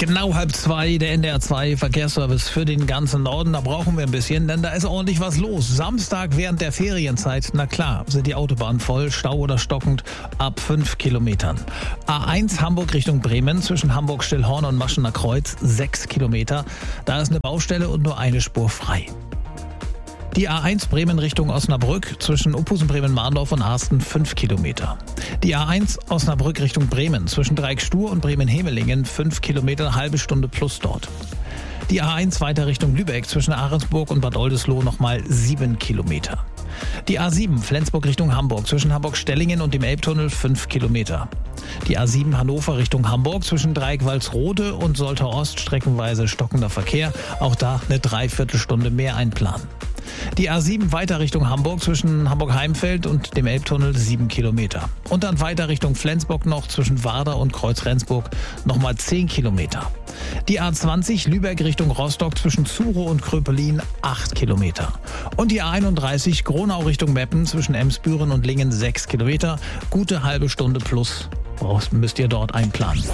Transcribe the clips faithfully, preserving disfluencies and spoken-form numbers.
Genau halb zwei, der N D R zwei Verkehrsservice für den ganzen Norden. Da brauchen wir ein bisschen, denn da ist ordentlich was los. Samstag während der Ferienzeit, na klar, sind die Autobahnen voll, Stau oder stockend ab fünf Kilometern. A eins Hamburg Richtung Bremen zwischen Hamburg-Stillhorn und Maschener Kreuz sechs Kilometer. Da ist eine Baustelle und nur eine Spur frei. Die A eins Bremen Richtung Osnabrück zwischen Uphusen, Bremen-Marndorf und Arsten fünf Kilometer. Die A eins Osnabrück Richtung Bremen zwischen Dreiecksstuhr und Bremen-Hemelingen fünf Kilometer, halbe Stunde plus dort. Die A eins weiter Richtung Lübeck zwischen Ahrensburg und Bad Oldesloe nochmal sieben Kilometer. Die A sieben Flensburg Richtung Hamburg zwischen Hamburg-Stellingen und dem Elbtunnel fünf Kilometer. Die A sieben Hannover Richtung Hamburg zwischen Dreieck-Walsrode und Soltau Ost streckenweise stockender Verkehr. Auch da eine Dreiviertelstunde mehr einplanen. Die A sieben weiter Richtung Hamburg zwischen Hamburg-Heimfeld und dem Elbtunnel sieben Kilometer. Und dann weiter Richtung Flensburg noch zwischen Warder und Kreuz-Rendsburg nochmal zehn Kilometer. Die A zwanzig Lübeck Richtung Rostock zwischen Zuro und Kröpelin acht Kilometer. Und die A einunddreißig Gronau Richtung Meppen zwischen Emsbüren und Lingen sechs Kilometer. Gute halbe Stunde plus brauchst, müsst ihr dort einplanen.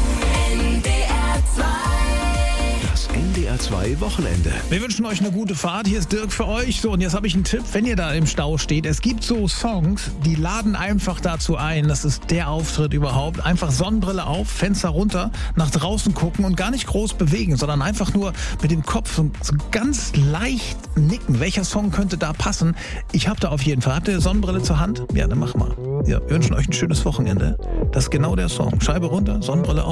N D R zwei Wochenende. Wir wünschen euch eine gute Fahrt. Hier ist Dirk für euch. So, und jetzt habe ich einen Tipp, wenn ihr da im Stau steht. Es gibt so Songs, die laden einfach dazu ein. Das ist der Auftritt überhaupt. Einfach Sonnenbrille auf, Fenster runter, nach draußen gucken und gar nicht groß bewegen, sondern einfach nur mit dem Kopf so, so ganz leicht nicken. Welcher Song könnte da passen? Ich habe da auf jeden Fall. Habt ihr Sonnenbrille zur Hand? Ja, dann mach mal. Ja, wir wünschen euch ein schönes Wochenende. Das ist genau der Song. Scheibe runter, Sonnenbrille auf.